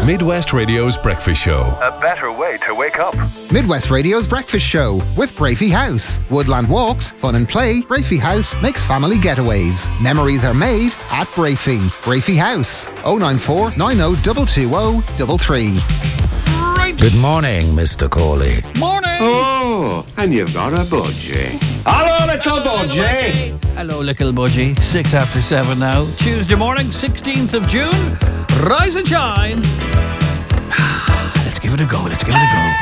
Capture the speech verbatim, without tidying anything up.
Midwest Radio's Breakfast Show. A better way to wake up. Midwest Radio's Breakfast Show with Brafey House. Woodland walks, fun and play. Brafey House makes family getaways. Memories are made at Brafey. Brafey House. oh nine four, nine oh two two oh three three. Right. Good morning, Mister Corley. Morning. Oh, and you've got a budgie. Hello, little budgie. Hello, little budgie. Six after seven now. Tuesday morning, sixteenth of June. Rise and shine. Let's give it a go. Let's give it a go.